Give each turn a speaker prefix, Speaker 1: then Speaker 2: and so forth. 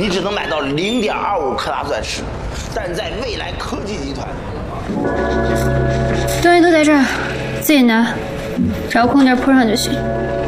Speaker 1: 你只能买到0.25克拉钻石，但在未来科技集团，
Speaker 2: 东西都在这儿，自己拿，找个空地铺上就行。